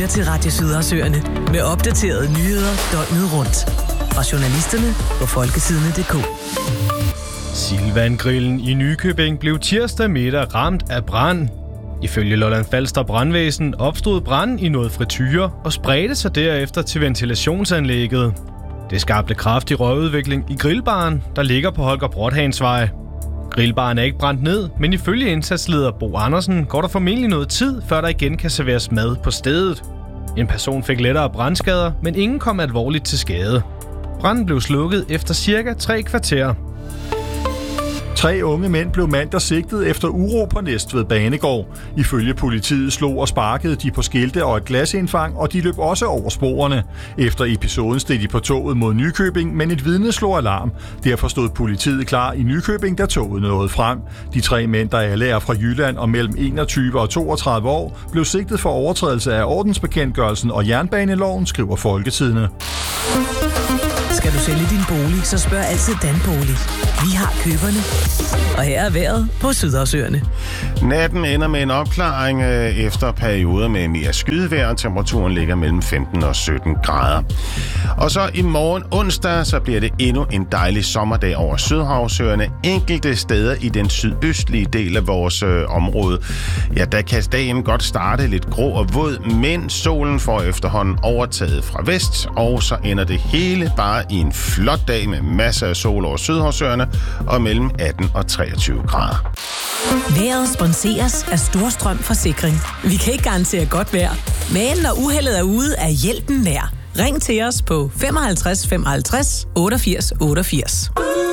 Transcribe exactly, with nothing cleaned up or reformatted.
til Radio Sydhavsøerne med opdaterede nyheder døgnet rundt. Fra journalisterne på folkesidene punktum d k. Silvangrillen i Nykøbing blev tirsdag middag ramt af brand. Ifølge Lolland Falster Brandvæsen opstod branden i noget frityre og spredte sig derefter til ventilationsanlægget. Det skabte kraftig røgudvikling i grillbaren, der ligger på Holger Brodhansvej. Grillbaren er ikke brændt ned, men ifølge indsatsleder Bo Andersen går der formentlig noget tid, før der igen kan serveres mad på stedet. En person fik lettere brandskader, men ingen kom alvorligt til skade. Branden blev slukket efter cirka tre kvarter. Tre unge mænd blev mandag sigtet efter uro på Næstved Banegård. Ifølge politiet slog og sparkede de på skilte og et glasindfang, og de løb også over sporene. Efter episoden steg de på toget mod Nykøbing, men et vidne slog alarm. Derfor stod politiet klar i Nykøbing, da toget nåede frem. De tre mænd, der alle er fra Jylland og mellem enogtyve og toogtredive år, blev sigtet for overtrædelse af ordensbekendtgørelsen og jernbaneloven, skriver Folketidende. Skal du sælge din bolig, så spørg altid Danbolig. Vi har køberne. Og her er vejret på Sydhavsøerne. Natten ender med en opklaring efter perioder med mere skydevejr. Temperaturen ligger mellem femten og sytten grader. Og så i morgen onsdag, så bliver det endnu en dejlig sommerdag over Sydhavsøerne. Enkelte steder i den sydøstlige del af vores øh, område. Ja, der kan dagen godt starte lidt grå og våd, men solen får efterhånden overtaget fra vest, og så ender det hele bare i en flot dag med masser af sol over Sydhavsøerne og mellem atten og treogtyve grader. Vejret sponseres af Storstrøm Forsikring. Vi kan ikke garantere godt vejr, men når uheldet er ude, er hjælpen nær. Ring til os på femoghalvtreds femoghalvtreds otteogfirs otteogfirs.